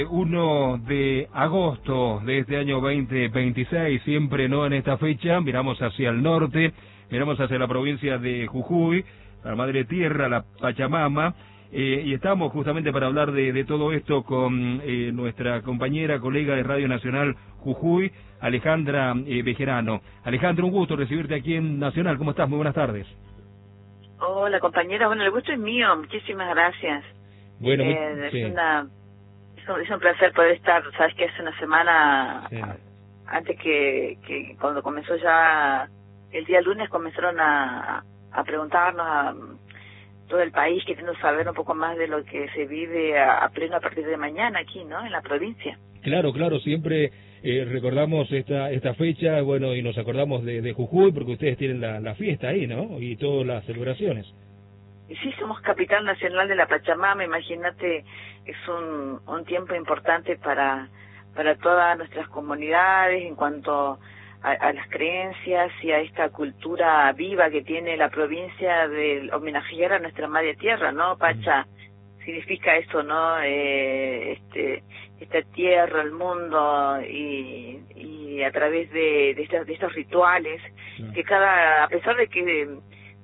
1 de agosto de este año 2026, siempre no en esta fecha, miramos hacia el norte, miramos hacia la provincia de Jujuy, la Madre Tierra, la Pachamama, y estamos justamente para hablar de todo esto con nuestra compañera, colega de Radio Nacional Jujuy, Alejandra Bejerano. Alejandra, un gusto recibirte aquí en Nacional, ¿cómo estás? Muy buenas tardes. Hola compañera, bueno, el gusto es mío, muchísimas gracias. Bueno, es un placer poder estar, sabes que hace una semana, sí, antes que cuando comenzó ya, el día lunes comenzaron a preguntarnos a todo el país, queriendo saber un poco más de lo que se vive a pleno a partir de mañana aquí, ¿no?, en la provincia. Claro, siempre recordamos esta fecha, bueno, y nos acordamos de Jujuy, porque ustedes tienen la fiesta ahí, ¿no?, y todas las celebraciones. Y sí, somos capital nacional de la Pachamama, imagínate, es un tiempo importante para todas nuestras comunidades en cuanto a las creencias y a esta cultura viva que tiene la provincia de homenajear a nuestra madre tierra, ¿no? Pacha significa eso, ¿no? Esta tierra, el mundo, y a través de estos rituales, que a pesar de que